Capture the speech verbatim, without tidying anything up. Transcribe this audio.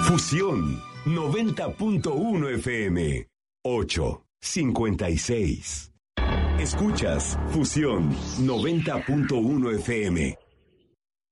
Fusión noventa punto uno F M. ocho cincuenta y seis. Escuchas Fusión noventa punto uno F M.